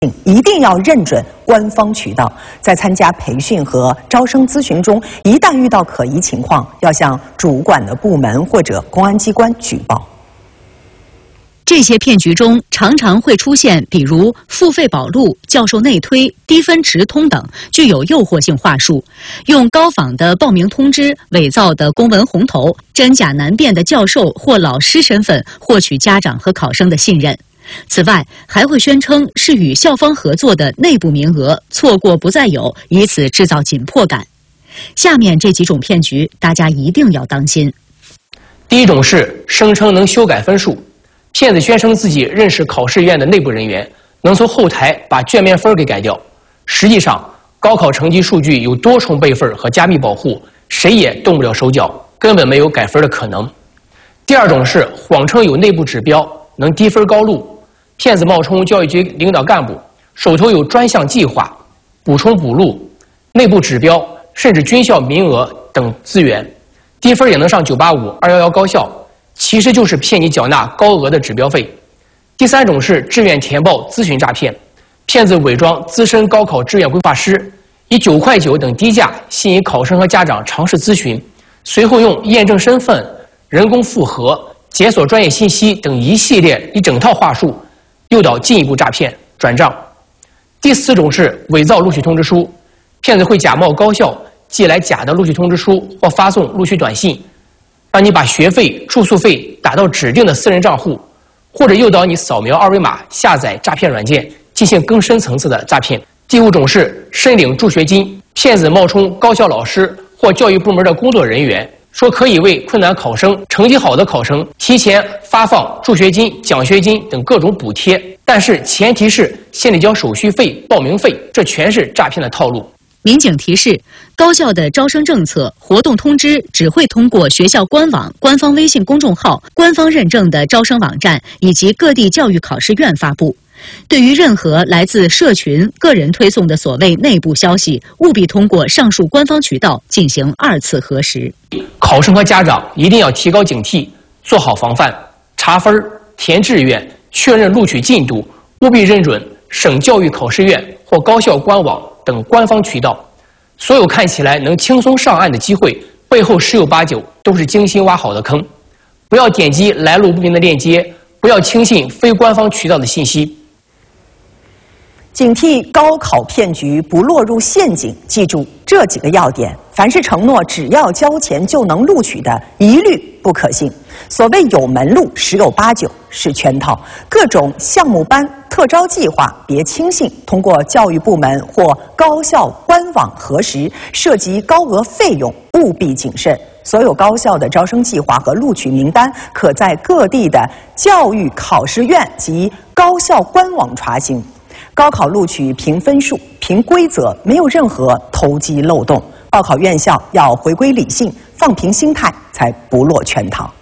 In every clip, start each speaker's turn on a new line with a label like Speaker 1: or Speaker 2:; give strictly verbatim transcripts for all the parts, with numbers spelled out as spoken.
Speaker 1: 一定要认准官方渠道，在参加培训和招生咨询中，一旦遇到可疑情况，要向主管的部门或者公安机关举报。
Speaker 2: 这些骗局中常常会出现，比如付费保录、教授内推、低分直通等具有诱惑性话术，用高仿的报名通知、伪造的公文红头、真假难辨的教授或老师身份获取家长和考生的信任。此外，还会宣称是与校方合作的内部名额，错过不再有，以此制造紧迫感。下面这几种骗局，大家一定要当心。
Speaker 3: 第一种是声称能修改分数，骗子宣称自己认识考试院的内部人员，能从后台把卷面分给改掉。实际上，高考成绩数据有多重备份和加密保护，谁也动不了手脚，根本没有改分的可能。第二种是谎称有内部指标，能低分高录。骗子冒充教育局领导干部，手头有专项计划、补充补录、内部指标，甚至军校名额等资源，低分也能上九八五、二一一高校，其实就是骗你缴纳高额的指标费。第三种是志愿填报咨询诈骗，骗子伪装资深高考志愿规划师，以九块九等低价吸引考生和家长尝试咨询，随后用验证身份、人工复核、解锁专业信息等一系列一整套话术，诱导进一步诈骗转账。第四种是伪造录取通知书，骗子会假冒高校寄来假的录取通知书或发送录取短信，让你把学费、住宿费打到指定的私人账户，或者诱导你扫描二维码下载诈骗软件，进行更深层次的诈骗。第五种是申领助学金，骗子冒充高校老师或教育部门的工作人员，说可以为困难考生、成绩好的考生提前发放助学金、奖学金等各种补贴，但是前提是先得交手续费、报名费，这全是诈骗的套路。
Speaker 2: 民警提示，高校的招生政策、活动通知只会通过学校官网、官方微信公众号、官方认证的招生网站以及各地教育考试院发布。对于任何来自社群、个人推送的所谓内部消息，务必通过上述官方渠道进行二次核实。
Speaker 3: 考生和家长一定要提高警惕，做好防范，查分、填志愿、确认录取进度，务必认准省教育考试院或高校官网等官方渠道。所有看起来能轻松上岸的机会，背后十有八九都是精心挖好的坑。不要点击来路不明的链接，不要轻信非官方渠道的信息。
Speaker 1: 警惕高考骗局，不落入陷阱。记住这几个要点：凡是承诺只要交钱就能录取的，一律不可信。所谓有门路，十有八九是圈套。各种项目班、特招计划，别轻信。通过教育部门或高校官网核实，涉及高额费用，务必谨慎。所有高校的招生计划和录取名单，可在各地的教育考试院及高校官网查询。高考录取凭分数、凭规则，没有任何投机漏洞。报考院校要回归理性，放平心态，才不落圈套。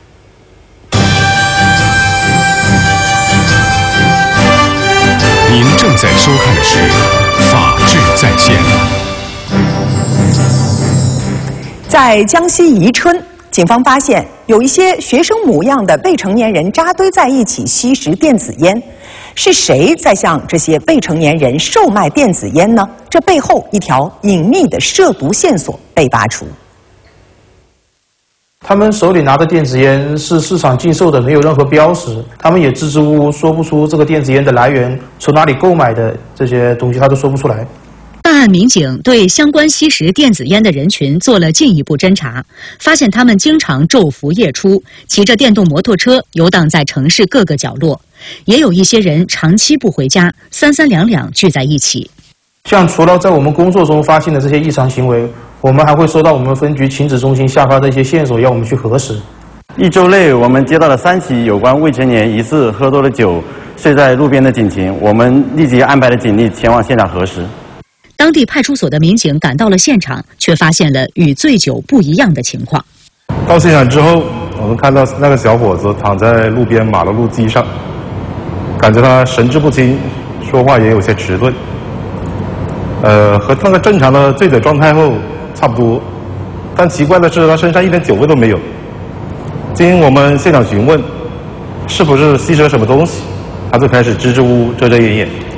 Speaker 4: 您正在收看的是《法治在线》。
Speaker 1: 在江西宜春，警方发现有一些学生模样的未成年人扎堆在一起吸食电子烟。是谁在向这些未成年人售卖电子烟呢？这背后一条隐秘的涉毒线索被扒出。
Speaker 5: 他们手里拿的电子烟是市场禁售的，没有任何标识。他们也支支吾吾说不出这个电子烟的来源，从哪里购买的，这些东西他都说不出来。
Speaker 2: 办案民警对相关吸食电子烟的人群做了进一步侦查，发现他们经常昼伏夜出，骑着电动摩托车游荡在城市各个角落。也有一些人长期不回家，三三两两聚在一起。
Speaker 5: 像除了在我们工作中发现的这些异常行为，我们还会收到我们分局情指中心下发的一些线索，要我们去核实。
Speaker 6: 一周内，我们接到了三起有关未成年疑似喝多了酒睡在路边的警情，我们立即安排了警力前往现场核实。
Speaker 2: 当地派出所的民警赶到了现场，却发现了与醉酒不一样的情况。
Speaker 7: 到现场之后，我们看到那个小伙子躺在路边马路基上，感觉他神志不清，说话也有些迟钝，呃，和那个正常的醉酒状态后差不多。但奇怪的是，他身上一点酒味都没有。经我们现场询问，是不是吸食了什么东西，他就开始支支吾吾、遮遮掩掩。